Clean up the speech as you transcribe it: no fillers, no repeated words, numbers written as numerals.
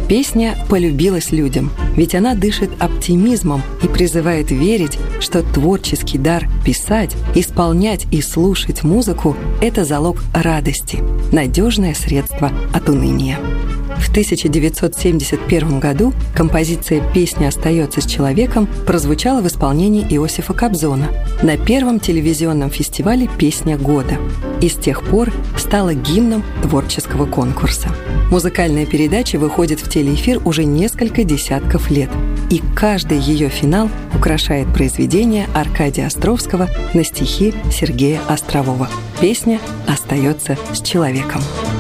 Песня полюбилась людям, ведь она дышит оптимизмом и призывает верить, что творческий дар писать, исполнять и слушать музыку – это залог радости, надежное средство от уныния. В 1971 году композиция «Песня остается с человеком» прозвучала в исполнении Иосифа Кобзона на первом телевизионном фестивале «Песня года» и с тех пор стала гимном творческого конкурса. Музыкальная передача выходит в телеэфир уже несколько десятков лет, и каждый ее финал украшает произведение Аркадия Островского на стихи Сергея Острового. Песня остается с человеком.